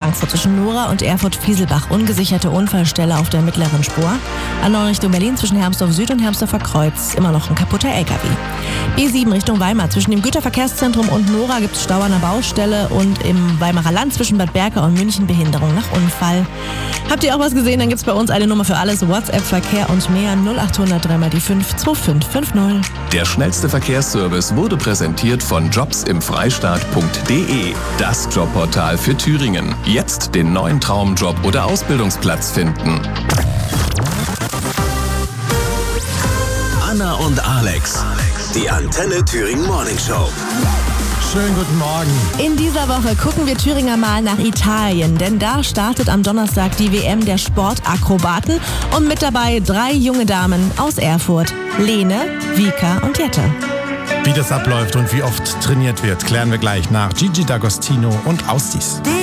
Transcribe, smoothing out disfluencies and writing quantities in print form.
Frankfurt zwischen Nora und Erfurt-Fieselbach. Ungesicherte Unfallstelle auf der mittleren Spur. A9 Richtung Berlin zwischen Hermsdorf Süd und Hermsdorfer Kreuz. Immer noch ein kaputter LKW. B7 Richtung Weimar. Zwischen dem Güterverkehrszentrum und Nora gibt es Stau an der Baustelle. Und im Weimarer Land zwischen Bad Berka und München Behinderung nach Unfall. Habt ihr auch was gesehen? Dann gibt es bei uns eine Nummer für alles. WhatsApp, Verkehr und mehr. 0800 3 mal die 5 2550. Der schnellste Verkehrsservice wurde präsentiert von jobsimfreistaat.de. Das Jobportal für Thüringen. Jetzt den neuen Traumjob oder Ausbildungsplatz finden. Anna und Alex. Die Antenne Thüringen Morning Show. Schönen guten Morgen. In dieser Woche gucken wir Thüringer mal nach Italien, denn da startet am Donnerstag die WM der Sportakrobaten und mit dabei 3 junge Damen aus Erfurt. Lene, Vika und Jette. Wie das abläuft und wie oft trainiert wird, klären wir gleich nach Gigi D'Agostino und Austis.